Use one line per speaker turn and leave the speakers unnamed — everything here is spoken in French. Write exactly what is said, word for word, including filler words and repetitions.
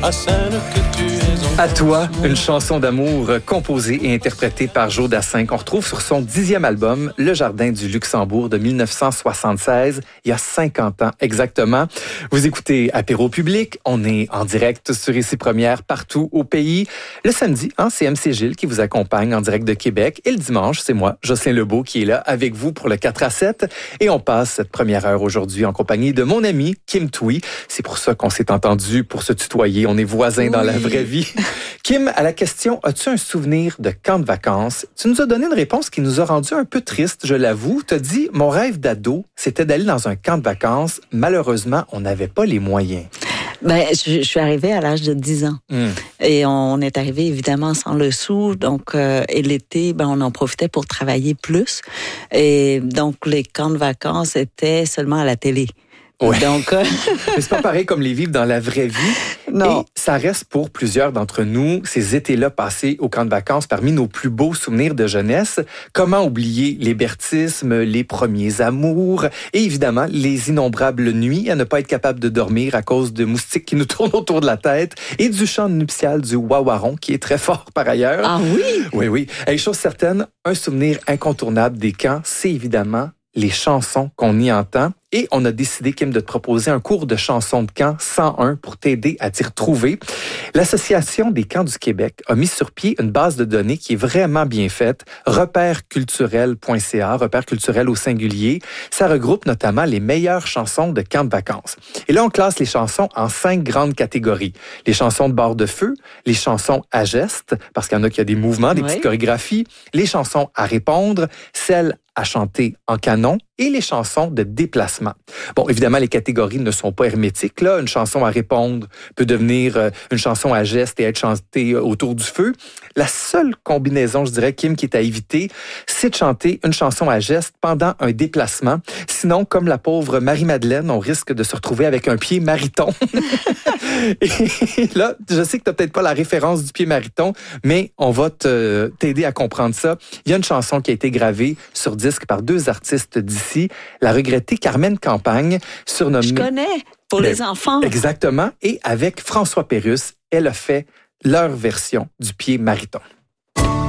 à celle que tu es.
À toi, une chanson d'amour composée et interprétée par Joe Dassin qu'on retrouve sur son dixième album, Le Jardin du Luxembourg de dix-neuf cent soixante-seize, il y a cinquante ans exactement. Vous écoutez Apéro Public, on est en direct sur Ici Première partout au pays. Le samedi, hein, c'est M C Gilles qui vous accompagne en direct de Québec et le dimanche, c'est moi, Jocelyn Lebeau, qui est là avec vous pour le quatre à sept et on passe cette première heure aujourd'hui en compagnie de mon ami Kim Thuy. C'est pour ça qu'on s'est entendu pour se tutoyer, on est voisins oui. dans la vraie vie. Kim, à la question « As-tu un souvenir de camp de vacances ?» Tu nous as donné une réponse qui nous a rendu un peu triste, je l'avoue. Tu as dit « Mon rêve d'ado, c'était d'aller dans un camp de vacances. Malheureusement, on n'avait pas les moyens. »
Ben, je, je suis arrivée à l'âge de dix ans. Mm. Et on est arrivé évidemment sans le sou. Donc, euh, et l'été, ben, on en profitait pour travailler plus. Et donc, les camps de vacances étaient seulement à la télé.
Ouais.
Donc, euh...
mais c'est pas pareil comme les vivre dans la vraie vie.
Non.
Et ça reste pour plusieurs d'entre nous, ces étés-là passés au camp de vacances, parmi nos plus beaux souvenirs de jeunesse. Comment oublier l'hébertisme, les premiers amours et évidemment les innombrables nuits à ne pas être capable de dormir à cause de moustiques qui nous tournent autour de la tête et du chant nuptial du wawaron qui est très fort par ailleurs.
Ah oui?
Oui, oui. Et chose certaine, un souvenir incontournable des camps, c'est évidemment les chansons qu'on y entend. Et on a décidé, Kim, de te proposer un cours de chansons de camp cent un pour t'aider à t'y retrouver. L'Association des camps du Québec a mis sur pied une base de données qui est vraiment bien faite, repère culturel point c a, repère culturel au singulier. Ça regroupe notamment les meilleures chansons de camp de vacances. Et là, on classe les chansons en cinq grandes catégories. Les chansons de bord de feu, les chansons à gestes, parce qu'il y en a qui a des mouvements, des oui. petites chorégraphies, les chansons à répondre, celles à chanter en canon et les chansons de déplacement. Bon, évidemment, les catégories ne sont pas hermétiques. Là, une chanson à répondre peut devenir euh, une chanson à geste et être chantée autour du feu. La seule combinaison, je dirais, Kim, qui est à éviter, c'est de chanter une chanson à geste pendant un déplacement. Sinon, comme la pauvre Marie-Madeleine, on risque de se retrouver avec un pied mariton. Et là, je sais que tu n'as peut-être pas la référence du pied mariton, mais on va te, t'aider à comprendre ça. Il y a une chanson qui a été gravée sur disque par deux artistes d'ici, la regrettée Carmen Campagne, surnommée...
Je connais, pour les enfants.
Exactement, et avec François Pérusse, elle a fait leur version du pied mariton.